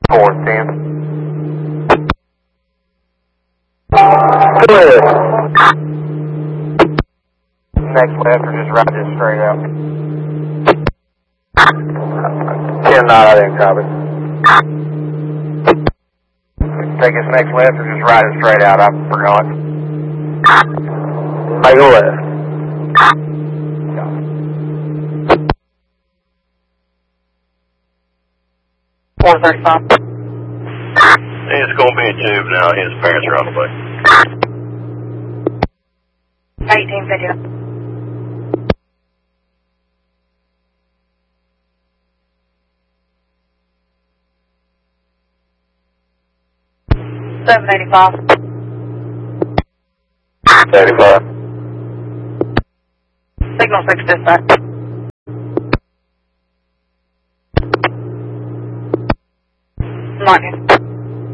410. Go ahead. Next left or just right this straight out? 10 knot, I didn't copy. Take this next left or just right it straight out? I forgot. Make a left. 435. It's going to be a tube now. His parents are on the way. 1850. $785. 85. Signal 6 dispatch. Martin.